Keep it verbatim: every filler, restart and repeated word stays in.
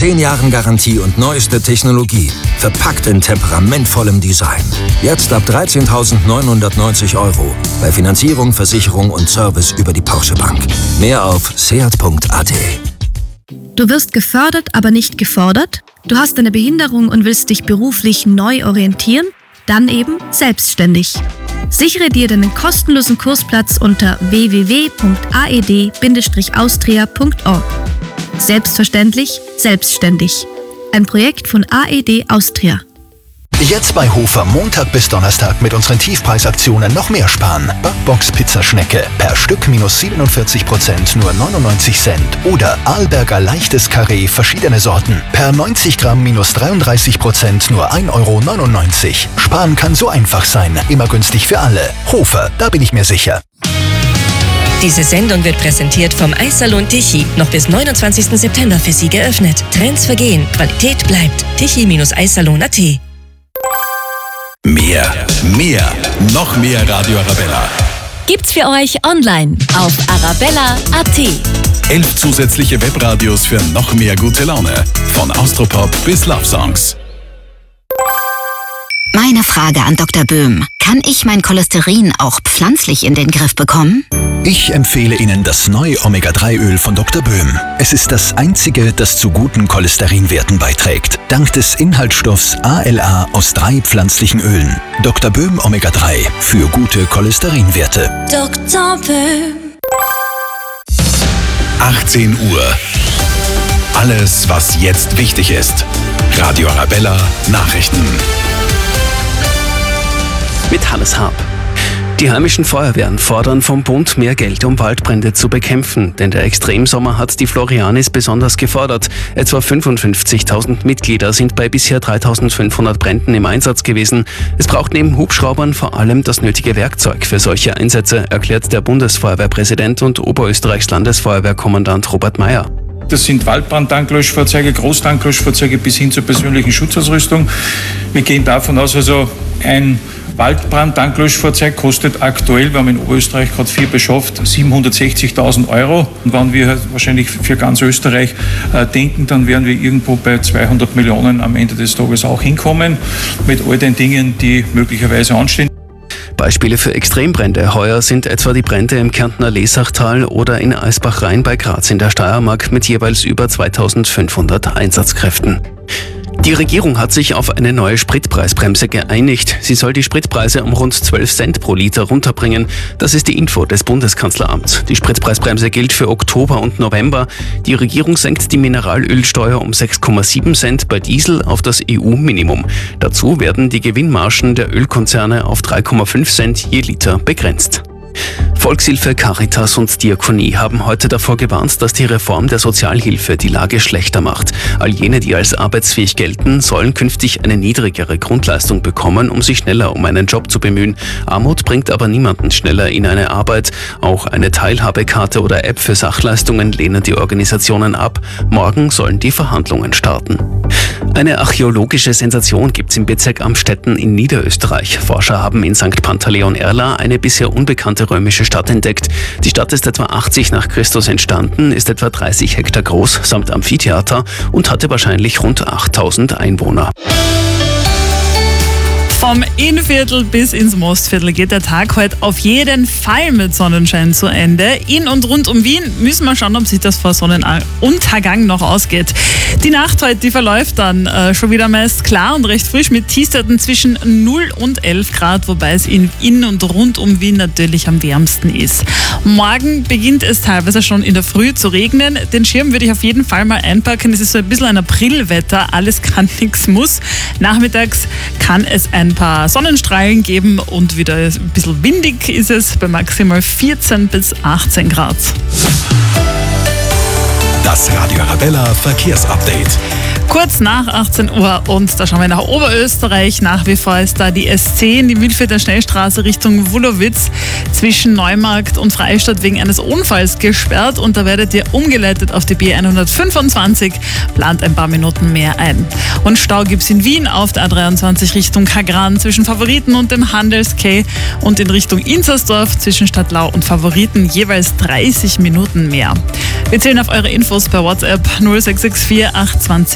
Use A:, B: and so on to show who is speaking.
A: zehn Jahren Garantie und neueste Technologie. Verpackt in temperamentvollem Design. Jetzt ab dreizehntausendneunhundertneunzig Euro. Bei Finanzierung, Versicherung und Service über die Porsche Bank. Mehr auf seat punkt a t.
B: Du wirst gefördert, aber nicht gefordert? Du hast eine Behinderung und willst dich beruflich neu orientieren? Dann eben selbstständig. Sichere dir deinen kostenlosen Kursplatz unter w w w punkt a e d bindestrich austria punkt org. Selbstverständlich, selbstständig. Ein Projekt von A E D Austria.
C: Jetzt bei Hofer Montag bis Donnerstag mit unseren Tiefpreisaktionen noch mehr sparen. Backbox Pizzaschnecke per Stück minus siebenundvierzig Prozent nur neunundneunzig Cent. Oder Arlberger leichtes Karree verschiedene Sorten per neunzig Gramm minus dreiunddreißig Prozent nur ein Euro neunundneunzig. Sparen kann so einfach sein. Immer günstig für alle. Hofer, da bin ich mir sicher.
D: Diese Sendung wird präsentiert vom Eissalon Tichy. Noch bis neunundzwanzigsten September für Sie geöffnet. Trends vergehen, Qualität bleibt. tichy Eissalon punkt a t.
E: Mehr, mehr, noch mehr Radio Arabella.
F: Gibt's für euch online auf arabella punkt a t.
E: Elf zusätzliche Webradios für noch mehr gute Laune. Von Austropop bis Love Songs.
G: Meine Frage an Doktor Böhm. Kann ich mein Cholesterin auch pflanzlich in den Griff bekommen?
C: Ich empfehle Ihnen das neue Omega drei Öl von Doktor Böhm. Es ist das einzige, das zu guten Cholesterinwerten beiträgt. Dank des Inhaltsstoffs A L A aus drei pflanzlichen Ölen. Doktor Böhm Omega drei für gute Cholesterinwerte.
F: Doktor Böhm.
E: achtzehn Uhr. Alles, was jetzt wichtig ist. Radio Arabella Nachrichten.
H: Mit Hannes Haab. Die heimischen Feuerwehren fordern vom Bund mehr Geld, um Waldbrände zu bekämpfen. Denn der Extremsommer hat die Florianis besonders gefordert. Etwa fünfundfünfzigtausend Mitglieder sind bei bisher dreitausendfünfhundert Bränden im Einsatz gewesen. Es braucht neben Hubschraubern vor allem das nötige Werkzeug für solche Einsätze, erklärt der Bundesfeuerwehrpräsident und Oberösterreichs Landesfeuerwehrkommandant Robert Meyer.
I: Das sind Waldbrandtanklöschfahrzeuge, Großtanklöschfahrzeuge bis hin zur persönlichen Schutzausrüstung. Wir gehen davon aus, also ein Waldbrandtanklöschfahrzeug kostet aktuell, wir haben in Oberösterreich gerade vier beschafft, siebenhundertsechzigtausend Euro. Und wenn wir wahrscheinlich für ganz Österreich äh, denken, dann werden wir irgendwo bei zweihundert Millionen am Ende des Tages auch hinkommen, mit all den Dingen, die möglicherweise anstehen.
H: Beispiele für Extrembrände heuer sind etwa die Brände im Kärntner Lesachtal oder in Eisbach-Rhein bei Graz in der Steiermark mit jeweils über zweitausendfünfhundert Einsatzkräften. Die Regierung hat sich auf eine neue Spritpreisbremse geeinigt. Sie soll die Spritpreise um rund zwölf Cent pro Liter runterbringen. Das ist die Info des Bundeskanzleramts. Die Spritpreisbremse gilt für Oktober und November. Die Regierung senkt die Mineralölsteuer um sechs Komma sieben Cent bei Diesel auf das E U-Minimum. Dazu werden die Gewinnmargen der Ölkonzerne auf drei Komma fünf Cent je Liter begrenzt. Volkshilfe, Caritas und Diakonie haben heute davor gewarnt, dass die Reform der Sozialhilfe die Lage schlechter macht. All jene, die als arbeitsfähig gelten, sollen künftig eine niedrigere Grundleistung bekommen, um sich schneller um einen Job zu bemühen. Armut bringt aber niemanden schneller in eine Arbeit. Auch eine Teilhabekarte oder App für Sachleistungen lehnen die Organisationen ab. Morgen sollen die Verhandlungen starten. Eine archäologische Sensation gibt's im Bezirk Amstetten in Niederösterreich. Forscher haben in Sankt Pantaleon-Erla eine bisher unbekannte römische Stadt entdeckt. Die Stadt ist etwa achtzig nach Christus entstanden, ist etwa dreißig Hektar groß samt Amphitheater und hatte wahrscheinlich rund achttausend Einwohner.
J: Vom Innviertel bis ins Mostviertel geht der Tag heute auf jeden Fall mit Sonnenschein zu Ende. In und rund um Wien müssen wir schauen, ob sich das vor Sonnenuntergang noch ausgeht. Die Nacht heute, die verläuft dann äh, schon wieder meist klar und recht frisch mit Tiefstwerten zwischen null und elf Grad, wobei es in, in und rund um Wien natürlich am wärmsten ist. Morgen beginnt es teilweise schon in der Früh zu regnen. Den Schirm würde ich auf jeden Fall mal einpacken. Es ist so ein bisschen ein Aprilwetter. Alles kann, nichts muss. Nachmittags kann es ein paar Sonnenstrahlen geben und wieder ein bisschen windig ist es bei maximal vierzehn bis achtzehn Grad.
E: Das Radio Arabella Verkehrsupdate.
J: Kurz nach achtzehn Uhr und da schauen wir nach Oberösterreich. Nach wie vor ist da die S zehn, die Mühlvierter Schnellstraße Richtung Wulowitz zwischen Neumarkt und Freistadt wegen eines Unfalls gesperrt und da werdet ihr umgeleitet auf die B hundertfünfundzwanzig. Plant ein paar Minuten mehr ein. Und Stau gibt's in Wien auf der A dreiundzwanzig Richtung Kagran zwischen Favoriten und dem Handels-Quai und in Richtung Inzersdorf zwischen Stadtlau und Favoriten jeweils dreißig Minuten mehr. Wir zählen auf eure Infos per WhatsApp null sechs sechs vier acht zwei null